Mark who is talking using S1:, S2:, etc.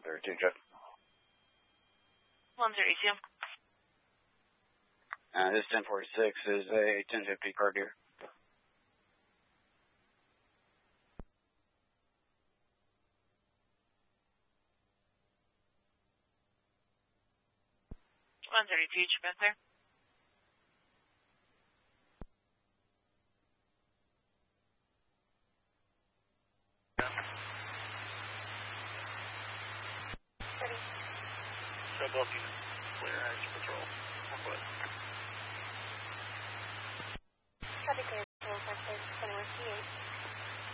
S1: 132, Jeff.
S2: 132.
S1: This 1046 is a 1050 car gear.
S2: Spencer.
S3: Ready.
S4: So both units clear as patrol.
S3: Copy, clear.